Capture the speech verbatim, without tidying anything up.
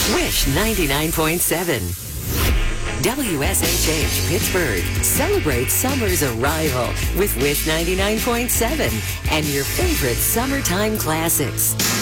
Wish ninety-nine point seven. W S H H Pittsburgh celebrates summer's arrival with Wish ninety-nine point seven and your favorite summertime classics.